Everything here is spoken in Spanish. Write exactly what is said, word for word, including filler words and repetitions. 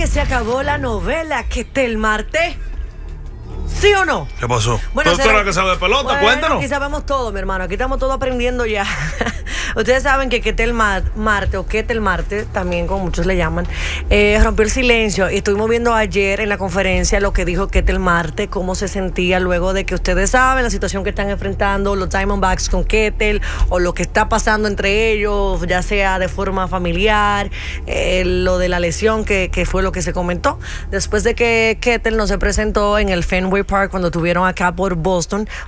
que se acabó la novela Ketel Marte? ¿Sí o no? ¿Qué pasó? Bueno, ¿Tú eres la que sabe de pelota? bueno, Cuéntanos. Aquí sabemos todo, mi hermano. Aquí estamos todos aprendiendo ya. Ustedes saben que Ketel Marte, o Ketel Marte, también como muchos le llaman, eh, rompió el silencio. Y estuvimos viendo ayer en la conferencia lo que dijo Ketel Marte, cómo se sentía luego de que ustedes saben la situación que están enfrentando los Diamondbacks con Ketel, o lo que está pasando entre ellos, ya sea de forma familiar, eh, lo de la lesión que, que fue lo que se comentó. Después de que Ketel no se presentó en el Fenway Park cuando estuvieron acá por Boston,